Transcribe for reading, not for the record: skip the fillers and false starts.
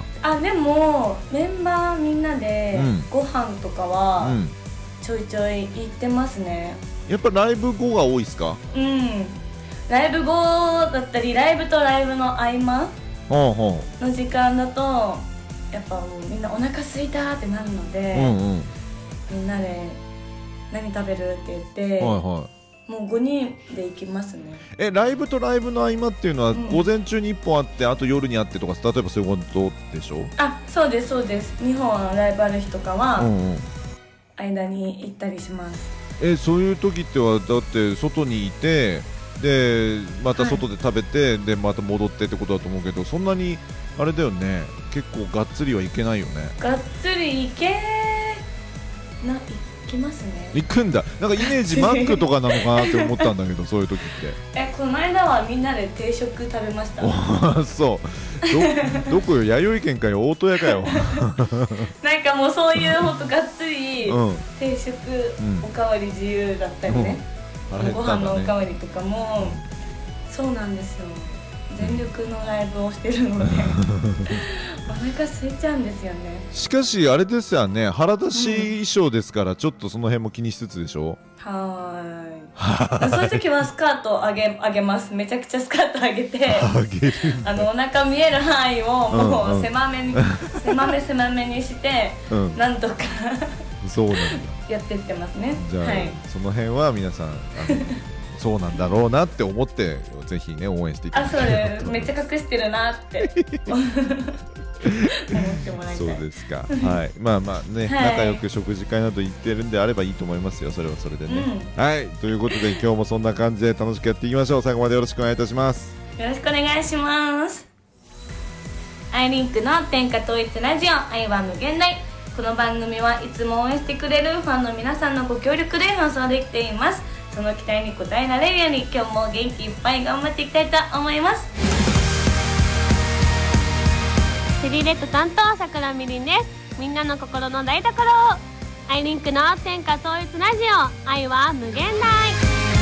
でもメンバーみんなでご飯とかはちょいちょい行ってますね。 やっぱライブ後が多いですか？ ライブ後だったりライブとライブの合間の時間だとやっぱもうみんなお腹空いたってなるので、みんなで何食べるって言って、もう5人で行きますね。 ライブとライブの合間っていうのは、午前中に1本あってあと夜にあってとか、例えばそういうことでしょ？ そうですそうです。2本ライブある日とかは間に行ったりします。 そういう時ってはだって外にいてでまた外で食べて、でまた戻ってってことだと思うけど、そんなにあれだよね、結構がっつりはいけないよね。 がっつり行きますね。 行くんだ。なんかイメージマックとかなのかなって思ったんだけどそういう時ってこの間はみんなで定食食べました。 そうどこよ、弥生県かよ、大戸屋かよなんかもうそういうほんとがっつり定食、おかわり自由だったりね、ご飯のおかわりとかも、そうなんですよ、全力のライブをしてるのでお腹空いちゃうんですよね。 しかしあれですよね、腹出し衣装ですから、ちょっとその辺も気にしつつでしょ。 そういう時はスカート上げます。めちゃくちゃスカート上げてお腹見える範囲をもう狭めにして、なんとかそうなんだやってってますね。 じゃあ、その辺は皆さんそうなんだろうなって思ってぜひね応援していただきたいなと。 そうです。めっちゃ隠してるなって思ってもらいたい。 そうですか。はい。まあまあね、仲良く食事会など行ってるんであればいいと思いますよ。それはそれでね。はい。ということで今日もそんな感じで楽しくやっていきましょう。最後までよろしくお願いいたします。 よろしくお願いします。アイリンクの天下統一ラジオ、愛は無限大。この番組はいつも応援してくれるファンの皆さんのご協力で放送できています。その期待に応えられるように今日も元気いっぱい頑張っていきたいと思います。 セリレット担当さくらみりんです。みんなの心の台所、アイリンクの天下統一ラジオ、愛は無限大。